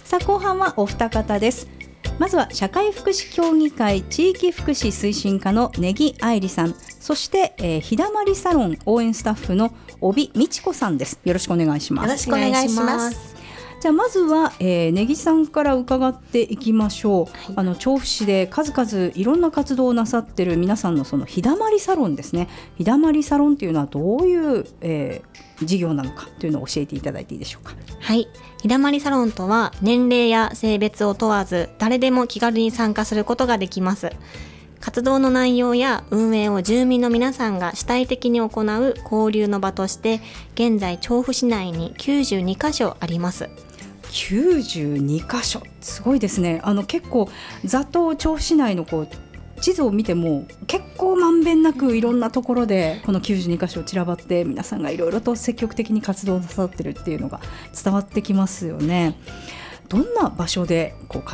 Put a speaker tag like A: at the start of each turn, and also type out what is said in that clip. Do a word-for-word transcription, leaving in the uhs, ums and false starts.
A: さあ後半はお二方です。まずは社会福祉協議会地域福祉推進課の根木愛理さん、そして、えー、日だまりサロン応援スタッフの帯美智子さんです。よろしくお願いします。
B: よろしくお願いします。
A: じゃあまずは、えー、根木さんから伺っていきましょう、はい、あの調布市で数々いろんな活動をなさっている皆さんのその日だまりサロンですね。日だまりサロンというのはどういう、えー、事業なのかというのを教えていただいていいでしょうか。
B: はい、日だまりサロンとは年齢や性別を問わず誰でも気軽に参加することができます。活動の内容や運営を住民の皆さんが主体的に行う交流の場として現在調布市内にきゅうじゅうにかしょあります。
A: きゅうじゅうにかしょ、すごいですね。あの結構ざっと調布市内のこう地図を見ても結構まんべんなくいろんなところでこのきゅうじゅうにかしょ散らばって皆さんがいろいろと積極的に活動なさってるっていうのが伝わってきますよね。どんな場所でこう